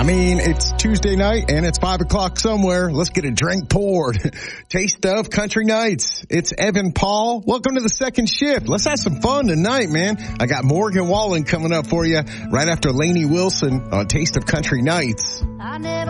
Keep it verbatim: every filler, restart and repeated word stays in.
I mean, it's Tuesday night and it's five o'clock somewhere. Let's get a drink poured. Taste of Country Nights. It's Evan Paul. Welcome to the second shift. Let's have some fun tonight, man. I got Morgan Wallen coming up for you right after Lainey Wilson on Taste of Country Nights. I never